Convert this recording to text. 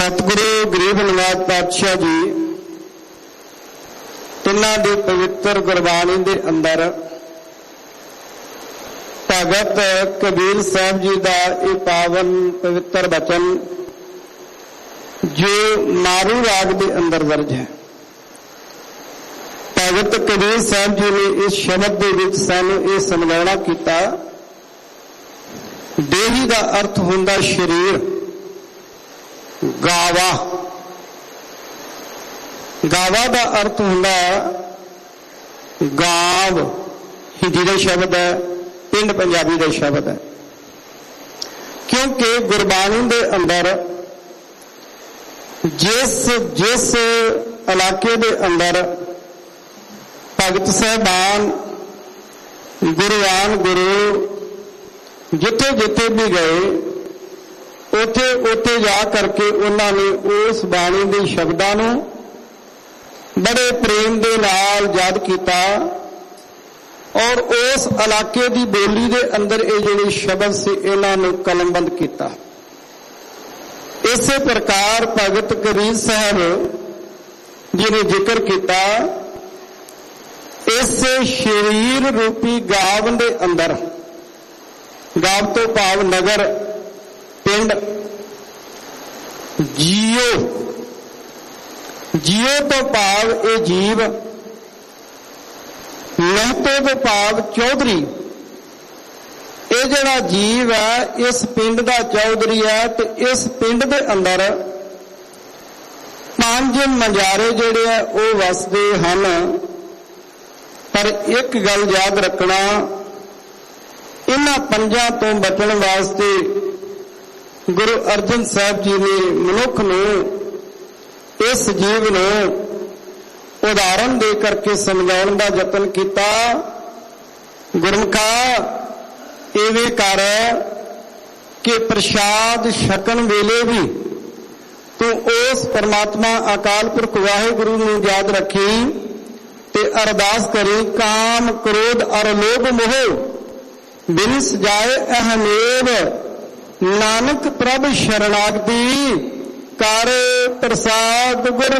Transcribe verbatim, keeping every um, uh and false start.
सतगुरु गरीब नवाज पातशाह जी तिन्हां दी पवित्र गुरबाणी दे अंदर भगत कबीर साहब जी का यह पावन पवित्र वचन जो मारू राग के अंदर दर्ज है। भगत कबीर साहब जी ने इस शब्द के विच सानू ये समझाना किया, देही का अर्थ हुंदा शरीर, गावा गावा का अर्थ हुंदा गाव, हिंदी का शब्द है, पिंड पंजाबी का शब्द है। क्योंकि गुरबाणी के अंदर जिस जिस इलाके के अंदर भगत साहबान गुरुआन गुरु जिथे जिथे भी गए उथे उथे जा करके उन्होंने उस बाणी के शब्दों को बड़े प्रेम के नाल याद किया और उस इलाके की बोली के अंदर ये जिहड़े शब्द से इन्होंने कलमबंद किया। इस प्रकार भगत कबीर साहब जी ने जिक्र किया, इस शरीर रूपी गाव के अंदर, गाव तो भाव नगर पिंड, जियो जियो तो भाव ये जीव, महतो तो भाव चौधरी, ये जड़ा जीव है इस पिंड का चौधरी है। तो इस पिंड के अंदर पांच मंजारे जिहड़े है वो वसदे हन। पर एक गल याद रखना, इन्हां पंजां तो बचण वास्ते गुरु अर्जन साहब जी ने मनुख नूं, इस जीव नूं उदाहरण दे करके समझाउण दा यतन कीता। गुरमुखा इवें कर कि प्रसाद छकण वेले भी तू उस परमात्मा अकाल पुरख वाहिगुरू नूं याद रखी ते अरदास करी, काम क्रोध अर लोभ मोह बिनस जाए अहमेव, नानक प्रभ शरणागति कर प्रसाद गुर